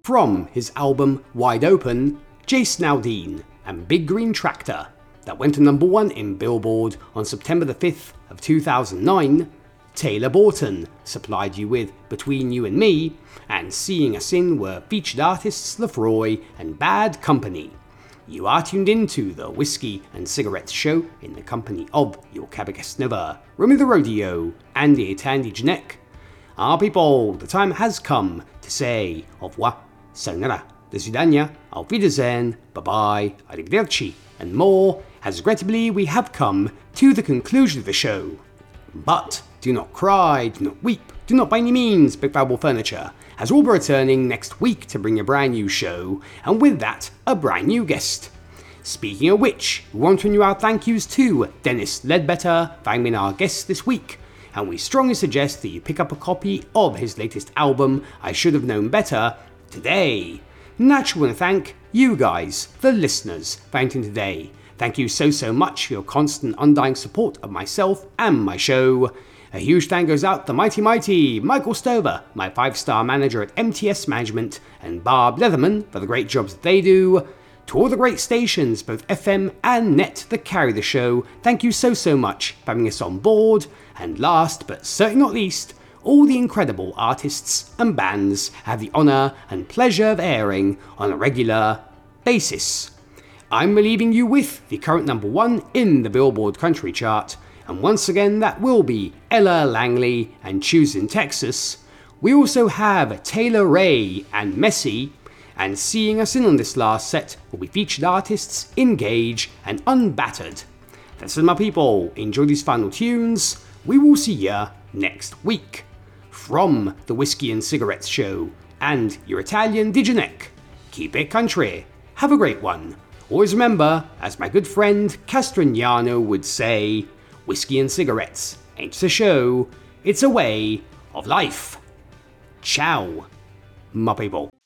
From his album Wide Open, Jason Aldean and Big Green Tractor, that went to number 1 in Billboard on September the 5th of 2009, Taylor Borton supplied you with Between You and Me, and Seeing Us In were featured artists Lefroy and Bad Company. You are tuned into the Whiskey and Cigarettes Show in the company of your Cabagest Nova, Romy the Rodeo, and Tandy Janek. Our people, the time has come to say au revoir, sayonara, do svidania, auf Wiedersehen, bye-bye, arrivederci, and more, as regrettably we have come to the conclusion of the show. But do not cry, do not weep, do not by any means pick valuable furniture, as we'll be returning next week to bring a brand new show, and with that, a brand new guest. Speaking of which, we want to renew our thank yous to Dennis Ledbetter for being our guest this week, and we strongly suggest that you pick up a copy of his latest album, I Should Have Known Better, today. Naturally, I want to thank you guys, the listeners, for tuning today. Thank you so much for your constant undying support of myself and my show. A huge thank goes out to mighty Michael Stover, my 5-star manager at MTS Management, and Barb Leatherman for the great jobs that they do. To all the great stations, both FM and net, that carry the show, thank you so much for having us on board. And last but certainly not least, all the incredible artists and bands I have the honour and pleasure of airing on a regular basis. I'm leaving you with the current number 1 in the Billboard Country Chart, and once again that will be Ella Langley and Choosing Texas. We also have Taylor Ray and Messy, and Seeing Us In on this last set will be featured artists Engage and Unbattered. That's it, my people. Enjoy these final tunes. We will see ya next week. From the Whiskey and Cigarettes Show and your Italian Digineck, keep it country. Have a great one. Always remember, as my good friend Castrignano would say, whiskey and cigarettes ain't just a show, it's a way of life. Ciao, my people.